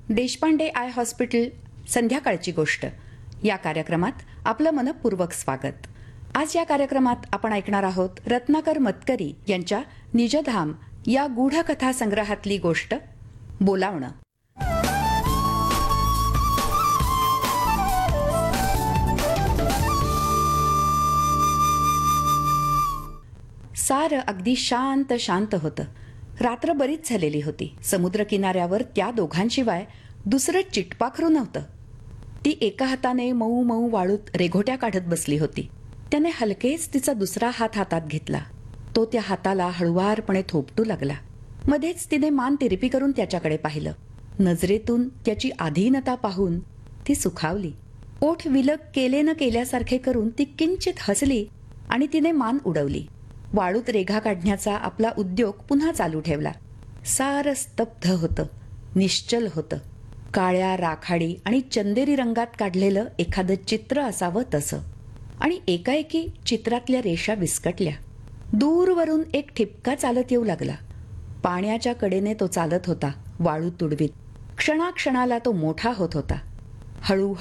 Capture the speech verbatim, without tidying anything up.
Deshpande I hospital संध्याकाळची गोष्ट या कार्यक्रमात आपलं मनपूर्वक स्वागत. आज या कार्यक्रमात आपण ऐकणार आहोत रत्नाकर मतकरी यांच्या निजधाम या गूढकथा संग्रहातली गोष्ट बोलावणं. सारं अगदी शांत शांत होतं. रात्र बरीच झालेली होती. समुद्र किनाऱ्यावर त्या दोघांशिवाय दुसरं चिटपाखरू नव्हतं. ती एका हाताने मऊ मऊ वाळूत रेघोट्या काढत बसली होती. त्याने हलकेच तिचा दुसरा हात हातात घेतला. तो त्या हाताला हळुवारपणे थोपटू लागला. मध्येच तिने मान तिरपी करून त्याच्याकडे पाहिलं. नजरेतून त्याची आधीनता पाहून ती सुखावली. ओठ विलग केले न केल्यासारखे करून ती किंचित हसली आणि तिने मान उडवली. वाळूत रेघा काढण्याचा आपला उद्योग पुन्हा चालू ठेवला. सारं स्तब्ध होतं, निश्चल होतं. काळ्या राखाडी आणि चंदेरी रंगात काढलेलं एखादं चित्र असावं तसं. आणि एकाएकी चित्रातल्या रेषा विस्कटल्या. दूरवरून एक ठिपका चालत येऊ लागला. पाण्याच्या कडेने तो चालत होता, वाळू तुडवीत. क्षणाक्षणाला तो मोठा होत होता. हळू